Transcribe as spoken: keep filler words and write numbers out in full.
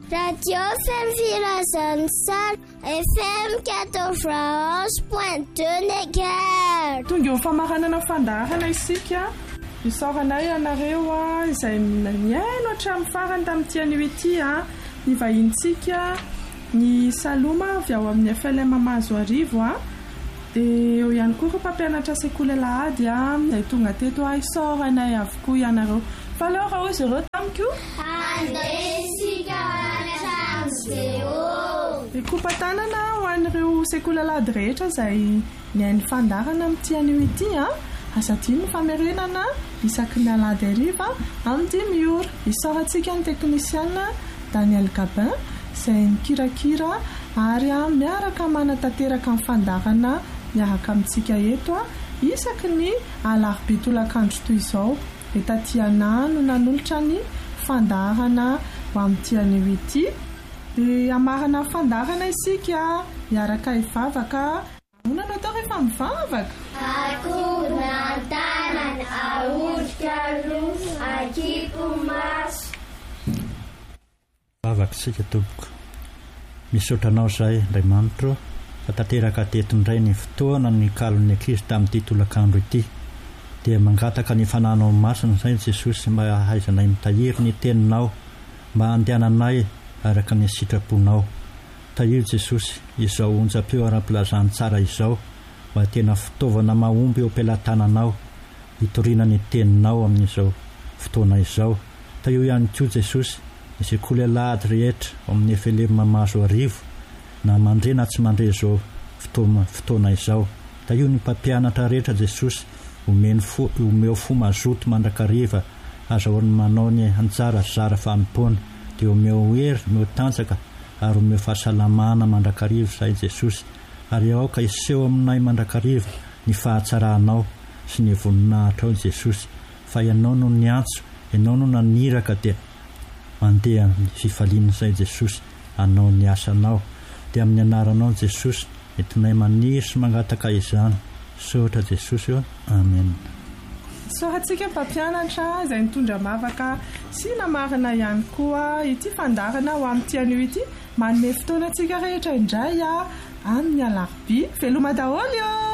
Radio F M Virazansan F M quatorze point deux mégahertz. Tonga eo famaranana fandarana isika isaoranay anareo a izay niaino hatramin'ny farany tamin'ity anio ity a ny vahintsika ny saloma avy ao amin'ny F L M Mahazo Arivo a dia eo ihany koa ireo mpampianatra sekoly Alahady a izay tonga teto a isaoranay avokoa ianareo fa alors ozy ireo tamiko andesika anatramzeo ikopatanana ho an'ireo sekoly Alahady rehetra izay niainy fandarana amin'ity anio ity a asatia ny famerenana isaky ny Alahady Ariva amin'ny dimy ora isaorantsika ny teknisiana Daniel Gabin izay mikirakira ary miaraka manatanteraka amin'ny fandarana miaraka amintsika eto a isaky ny alarobia tolakandro toy izao etatyanah no nanolotra ny fandarana ho amin'ity anio ity dia amarana fandarana isika miaraka hivavaka monana atao rehefa mivavaka akonantanana aodika loha akipo maso vavaka sika tompoko misotranao izay indray manitro fa tanteraka teto indray ny fotoana ny kalon'ny Kristy tamin'ity tolakandro ity dia mangataka ny fananao masina izay Jesosy mba hahaizanay mitahiry ny teninao mba handehananay araka ny sitraponao. Tahiry Jesosy izao onjam-peo ara-pilazany tsara izao mba tena fitaovana mahomby eo am-pelantananao hitoriana ny teninao amin'izao fotoana izao. Tahiry ihany koa Jesosy ny sekoly Alahady rehetra amin'ny F L M Mahazo Arivo na mandre na tsy mandre izao fotoana izao. Tahiry ny mpampianatra rehetra Jesosy omeny fo omeo fo mazoto mandrakariva azahoany manao ny anjara zara fanompoana dia omeo hery omeo tanjaka ary omeo fahasalamana mandrakariva izay Jesosy ary aoka iseho aminay mandrakariva ny fahatsaranao sy ny voninahitra ao Jesosy fa ianao no ny antso ianao no naniraka dia mandeha ny fifaliana izay Jesosy anao ny asanao dia amin'ny anaranao Jesosy entinay maniry sy mangataka izany sotra Jesosy eo amen. Soratsika mpampianatra izay mitondra mavaka sy namarina ihany koa ity fandarana ho amin'ity anio ity manome fotoana antsika rehetra indray a amin'ny alarobia veloma daholo io.